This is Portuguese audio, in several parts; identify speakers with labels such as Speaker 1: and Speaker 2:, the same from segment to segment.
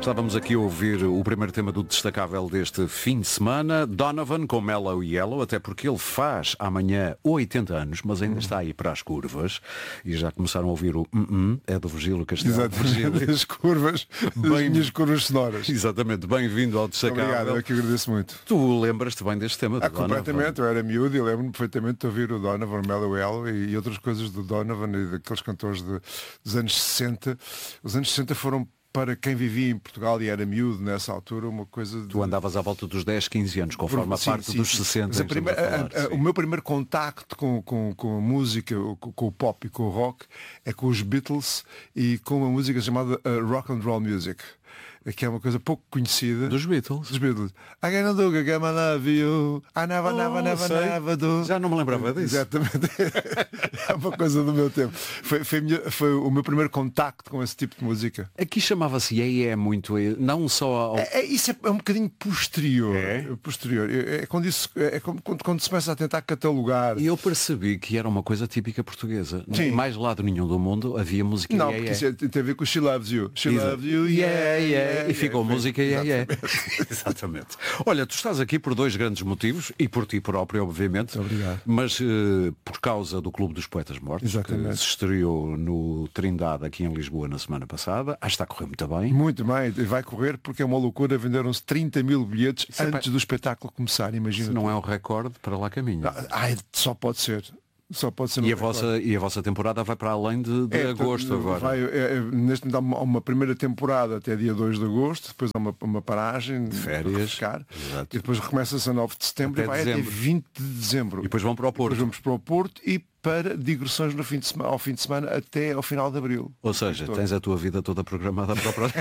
Speaker 1: Estávamos aqui a ouvir o primeiro tema do destacável deste fim de semana, Donovan com Mellow Yellow, até porque ele faz amanhã 80 anos, mas ainda está aí para as curvas, e já começaram a ouvir o é do Virgílio Castelo.
Speaker 2: Exatamente, as curvas, as minhas curvas sonoras.
Speaker 1: Exatamente, bem-vindo ao destacável.
Speaker 2: Obrigado, eu que agradeço muito.
Speaker 1: Tu lembras-te bem deste tema do
Speaker 2: completamente,
Speaker 1: Donovan?
Speaker 2: eu era miúdo e lembro-me perfeitamente de ouvir o Donovan, Mellow Yellow e outras coisas do Donovan e daqueles cantores dos anos 60. Os anos 60 foram, para quem vivia em Portugal e era miúdo nessa altura, uma coisa de...
Speaker 1: Tu andavas à volta dos 10, 15 anos, conforme a parte dos 60.
Speaker 2: Mas o meu primeiro contacto com a música, com o pop e com o rock, é com os Beatles e com uma música chamada Rock and Roll Music, que é uma coisa pouco conhecida.
Speaker 1: Dos Beatles?
Speaker 2: Dos Beatles. I can't do it, I love you. I never do.
Speaker 1: Já não me lembrava disso.
Speaker 2: Exatamente. É uma coisa do meu tempo. Foi o meu primeiro contacto com esse tipo de música.
Speaker 1: Aqui chamava-se muito, não só ao...
Speaker 2: Isso é um bocadinho posterior. Posterior. Quando se começa a tentar catalogar.
Speaker 1: E eu percebi que era uma coisa típica portuguesa.
Speaker 2: Sim.
Speaker 1: Em mais lado nenhum do mundo havia música.
Speaker 2: Não, porque isso tem a ver com She Loves You. She Loves You, yeah.
Speaker 1: E ficou música Exatamente. Olha, tu estás aqui por dois grandes motivos e por ti próprio, obviamente.
Speaker 2: Muito obrigado.
Speaker 1: Mas por causa do Clube dos Poetas Mortos.
Speaker 2: Exatamente.
Speaker 1: Que se estreou no Trindade aqui em Lisboa na semana passada. Está a correr muito bem.
Speaker 2: Muito bem, vai correr porque é uma loucura. Venderam-se 30 mil bilhetes antes do espetáculo começar, imagina.
Speaker 1: Se não é um recorde, para lá caminho.
Speaker 2: Só pode ser. Só pode ser.
Speaker 1: E a vossa temporada vai para além de agosto agora.
Speaker 2: Neste momento há uma primeira temporada até dia 2 de agosto, depois há uma paragem
Speaker 1: de férias,
Speaker 2: e depois recomeça-se a 9 de setembro e vai até 20 de dezembro.
Speaker 1: E depois vão para o Porto.
Speaker 2: Depois vamos para o Porto e para digressões ao fim de semana até ao final de abril.
Speaker 1: Ou seja, tens a tua vida toda programada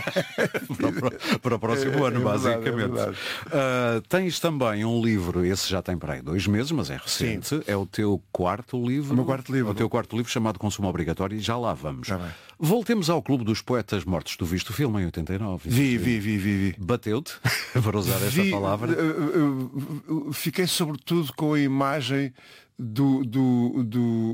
Speaker 1: para o próximo ano, basicamente. Tens também um livro, esse já tem para aí 2 meses, mas é recente. Sim. É o teu quarto livro.
Speaker 2: O meu quarto livro.
Speaker 1: O teu quarto livro chamado Consumo Obrigatório, e já lá vamos.
Speaker 2: Já vai.
Speaker 1: Voltemos ao Clube dos Poetas Mortos. Tu viste o filme em 89?
Speaker 2: Vi. Bateu-te,
Speaker 1: para usar essa palavra?
Speaker 2: Fiquei sobretudo com a imagem do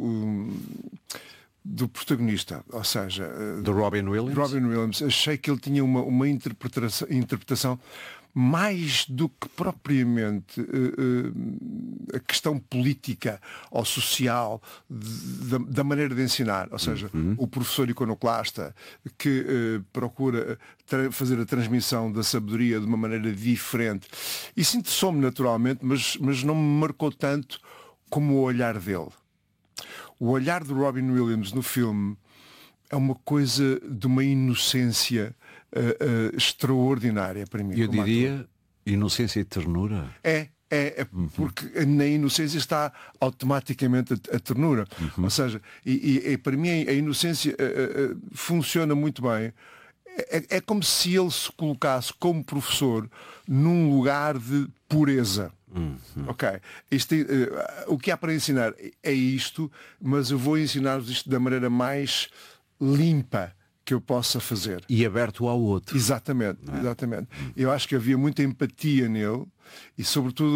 Speaker 2: protagonista, ou seja,
Speaker 1: do Robin Williams.
Speaker 2: Achei que ele tinha uma interpretação mais do que propriamente a questão política ou social da maneira de ensinar, ou seja, o professor iconoclasta que procura fazer a transmissão da sabedoria de uma maneira diferente. Isso interessou-me naturalmente, mas não me marcou tanto como o olhar dele. O olhar de Robin Williams no filme é uma coisa de uma inocência extraordinária para mim.
Speaker 1: Eu diria inocência e ternura.
Speaker 2: Porque na inocência está automaticamente a ternura. Ou seja, e para mim a inocência funciona muito bem. É como se ele se colocasse como professor num lugar de pureza. Ok, o que há para ensinar é isto, mas eu vou ensinar-vos isto da maneira mais limpa que eu possa fazer.
Speaker 1: E aberto ao outro.
Speaker 2: Exatamente. Eu acho que havia muita empatia nele e sobretudo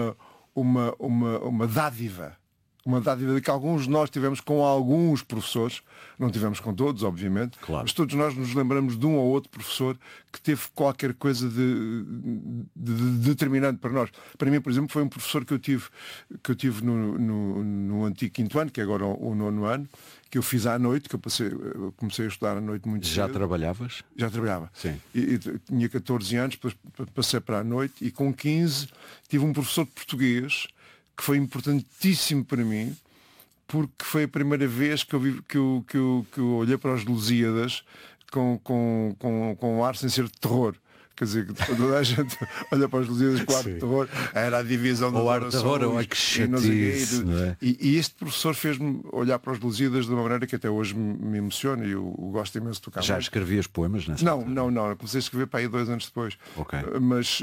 Speaker 2: uma dádiva. Uma dádiva de que alguns de nós tivemos com alguns professores, não tivemos com todos, obviamente,
Speaker 1: claro.
Speaker 2: Mas todos nós nos lembramos de um ou outro professor que teve qualquer coisa de determinante para nós. Para mim, por exemplo, foi um professor que eu tive no antigo 5º ano, que é agora o 9º ano, que eu fiz à noite, que eu comecei a estudar à noite muito cedo.
Speaker 1: Já trabalhavas?
Speaker 2: Já trabalhava.
Speaker 1: Sim.
Speaker 2: E tinha 14 anos, depois passei para a noite e com 15 tive um professor de português que foi importantíssimo para mim, porque foi a primeira vez que eu olhei para os Lusíadas com um ar sem ser de terror. Quer dizer, toda a gente olha para os Lusíadas com o ar de terror, era a divisão das orações, e este professor fez-me olhar para os Lusíadas de uma maneira que até hoje me emociona e eu gosto imenso de tocar.
Speaker 1: Já escrevias poemas nessa
Speaker 2: altura? Não, comecei a escrever para aí 2 anos depois.
Speaker 1: Okay.
Speaker 2: Mas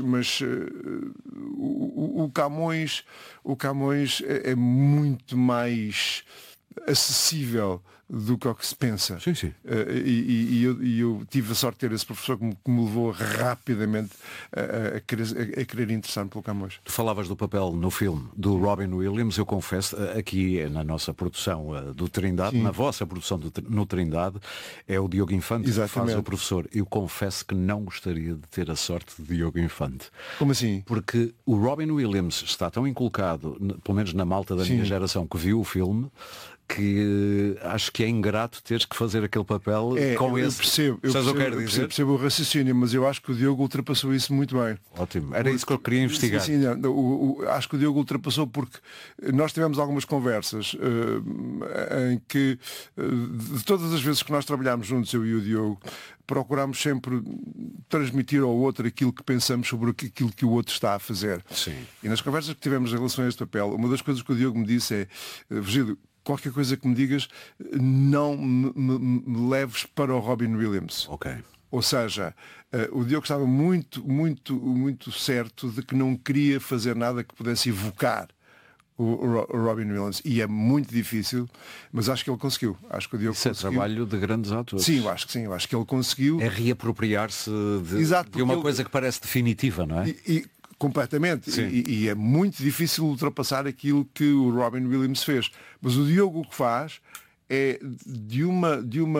Speaker 2: o Camões é muito mais acessível do que ao que se pensa.
Speaker 1: Sim, sim.
Speaker 2: Eu tive a sorte de ter esse professor que me levou rapidamente a querer interessar-me pelo Camões.
Speaker 1: Tu falavas do papel no filme do Robin Williams. Eu confesso, aqui na nossa produção do Trindade, na vossa produção no Trindade, é o Diogo Infante que faz o professor. Eu confesso que não gostaria de ter a sorte de Diogo Infante.
Speaker 2: Como assim?
Speaker 1: Porque o Robin Williams está tão inculcado, pelo menos na malta da minha geração que viu o filme, que acho que é ingrato teres que fazer aquele papel com esse. Eu
Speaker 2: percebo o raciocínio, mas eu acho que o Diogo ultrapassou isso muito bem.
Speaker 1: Ótimo, era isso que eu queria investigar.
Speaker 2: Sim, acho que o Diogo ultrapassou porque nós tivemos algumas conversas em que, de todas as vezes que nós trabalhámos juntos, eu e o Diogo, procurámos sempre transmitir ao outro aquilo que pensamos sobre aquilo que o outro está a fazer.
Speaker 1: Sim.
Speaker 2: E nas conversas que tivemos em relação a este papel, uma das coisas que o Diogo me disse é: Virgílio, qualquer coisa que me digas, não me leves para o Robin Williams.
Speaker 1: Ok.
Speaker 2: Ou seja, o Diogo estava muito certo de que não queria fazer nada que pudesse evocar o Robin Williams. E é muito difícil, mas acho que ele conseguiu. Acho que o Diogo
Speaker 1: Isso
Speaker 2: conseguiu.
Speaker 1: É trabalho de grandes atores.
Speaker 2: Sim, eu acho que sim. Eu acho que ele conseguiu.
Speaker 1: É reapropriar-se
Speaker 2: Exato,
Speaker 1: de uma coisa que parece definitiva, não é?
Speaker 2: Completamente. E é muito difícil ultrapassar aquilo que o Robin Williams fez. Mas o Diogo o que faz é de uma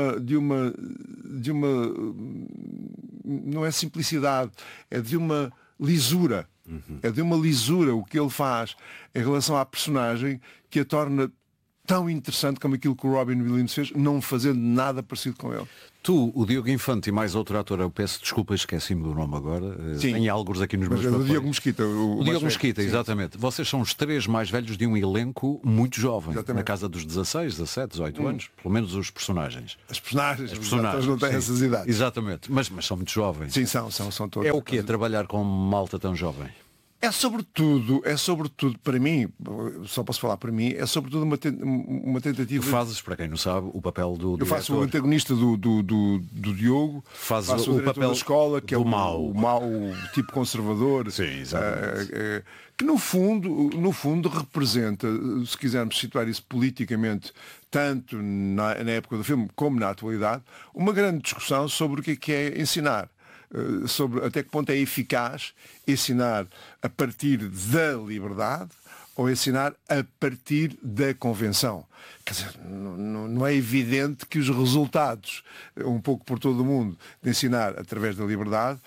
Speaker 2: não é simplicidade, é de uma lisura. É de uma lisura o que ele faz em relação à personagem que a torna tão interessante como aquilo que o Robin Williams fez, não fazendo nada parecido com ele.
Speaker 1: Tu, o Diogo Infante e mais outro ator, eu peço desculpa, esqueci-me do nome agora. Tem alguns aqui nos meus papéis.
Speaker 2: O Diogo Mesquita.
Speaker 1: O Diogo Mesquita, exatamente. Vocês são os três mais velhos de um elenco muito jovem.
Speaker 2: Exatamente.
Speaker 1: Na casa dos 16, 17, 18 anos. Pelo menos os personagens.
Speaker 2: As personagens não têm essas idades.
Speaker 1: Exatamente. Mas são muito jovens.
Speaker 2: Sim, são todos.
Speaker 1: É o que é trabalhar com malta tão jovem?
Speaker 2: É sobretudo, para mim, só posso falar para mim, é sobretudo uma tentativa.
Speaker 1: Tu fazes, para quem não sabe, o papel do
Speaker 2: Eu faço o antagonista do Diogo, faço o papel da escola, que é o mau tipo conservador.
Speaker 1: Sim, exatamente.
Speaker 2: Que no fundo representa, se quisermos situar isso politicamente, tanto na época do filme como na atualidade, uma grande discussão sobre o que é ensinar. Sobre até que ponto é eficaz ensinar a partir da liberdade ou ensinar a partir da convenção. Quer dizer, não é evidente que os resultados, um pouco por todo o mundo, de ensinar através da liberdade,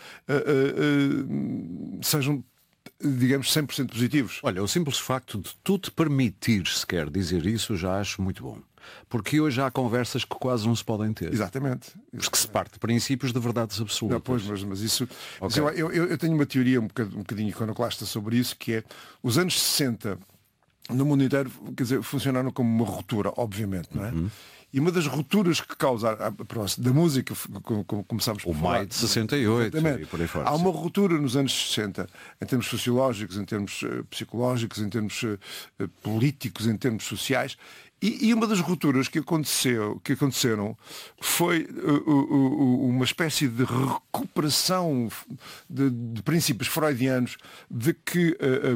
Speaker 2: sejam, digamos, 100% positivos.
Speaker 1: Olha, o simples facto de tu te permitires sequer dizer isso, já acho muito bom. Porque hoje há conversas que quase não se podem ter.
Speaker 2: Exatamente.
Speaker 1: Porque se parte de princípios de verdades absolutas.
Speaker 2: Não, pois, mas isso... Okay. Eu tenho uma teoria um bocadinho iconoclasta sobre isso, que é os anos 60 no mundo inteiro, quer dizer, funcionaram como uma ruptura, obviamente, não é? E uma das rupturas que causa da música, como começámos por falar,
Speaker 1: Maio de 68 e por aí fora.
Speaker 2: Há uma ruptura nos anos 60, em termos sociológicos, em termos psicológicos, em termos políticos, em termos sociais. E uma das rupturas que aconteceram foi uma espécie de recuperação de princípios freudianos de que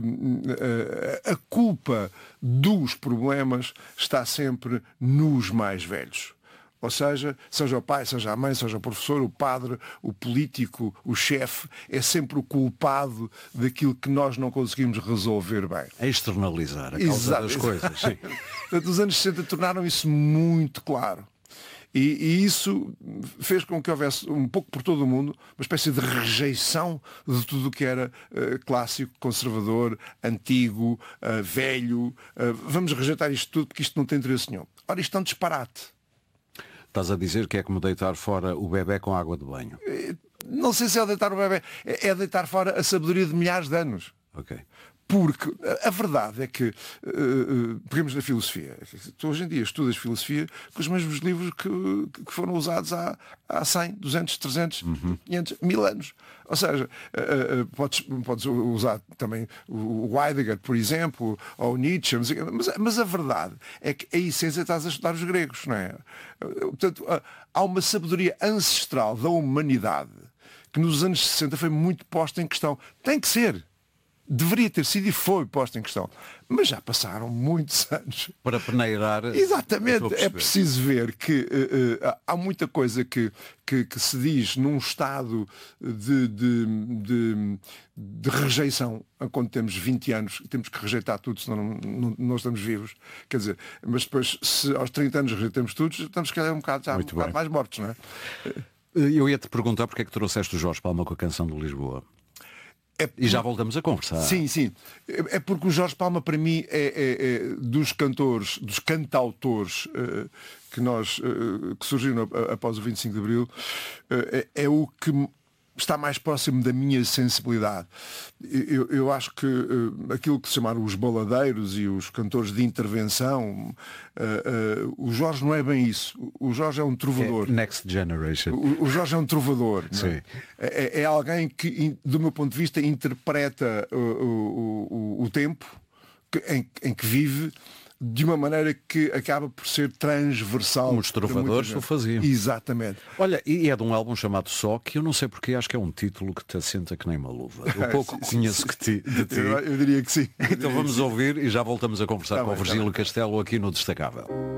Speaker 2: a culpa dos problemas está sempre nos mais velhos. Ou seja o pai, seja a mãe, seja o professor, o padre, o político, o chefe, é sempre o culpado daquilo que nós não conseguimos resolver bem.
Speaker 1: É externalizar a causa das coisas. Sim.
Speaker 2: Portanto, os anos 60 tornaram isso muito claro. E isso fez com que houvesse, um pouco por todo o mundo, uma espécie de rejeição de tudo o que era clássico, conservador, antigo, velho. Vamos rejeitar isto tudo porque isto não tem interesse nenhum. Ora, isto é um disparate.
Speaker 1: Estás a dizer que é como deitar fora o bebé com água de banho.
Speaker 2: Não sei se é deitar o bebé, é deitar fora a sabedoria de milhares de anos.
Speaker 1: Ok.
Speaker 2: Porque a verdade é que, pegamos na filosofia, tu hoje em dia estudas filosofia com os mesmos livros que foram usados há 100, 200, 300, 500, 1000 anos. Ou seja, podes usar também o Heidegger, por exemplo, ou Nietzsche, mas a verdade é que a essência estás a estudar os gregos, não é? Portanto, há uma sabedoria ancestral da humanidade que nos anos 60 foi muito posta em questão. Tem que ser. deveria ter sido e foi posta em questão. Mas já passaram muitos anos.
Speaker 1: Para peneirar.
Speaker 2: Exatamente. É preciso ver que há muita coisa que se diz num estado de rejeição quando temos 20 anos, temos que rejeitar tudo, senão não estamos vivos. Quer dizer, mas depois, se aos 30 anos rejeitamos tudo, estamos se calhar um bocado mais mortos, não é?
Speaker 1: Eu ia-te perguntar porque é que trouxeste o Jorge Palma com a canção do Lisboa. E já voltamos a conversar.
Speaker 2: Sim. É porque o Jorge Palma, para mim, é dos cantores, dos cantautores que surgiram após o 25 de Abril, é o que está mais próximo da minha sensibilidade. Eu acho que aquilo que se chamaram os baladeiros e os cantores de intervenção, o Jorge não é bem isso. O Jorge é um trovador.
Speaker 1: Next Generation.
Speaker 2: O Jorge é um trovador.
Speaker 1: Sim.
Speaker 2: É alguém que, do meu ponto de vista, interpreta o tempo em que vive de uma maneira que acaba por ser transversal.
Speaker 1: Como os trovadores o faziam.
Speaker 2: Exatamente.
Speaker 1: Olha, e é de um álbum chamado Só, que eu não sei porque acho que é um título que te assenta que nem uma luva. Eu pouco conheço de ti.
Speaker 2: Eu diria que sim.
Speaker 1: Então vamos ouvir e já voltamos a conversar com o Virgílio Castelo aqui no Destacável.